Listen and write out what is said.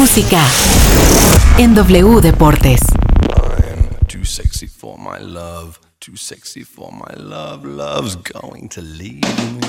música en W Deportes. I'm too sexy for my love, too sexy for my love, love's going to leave me.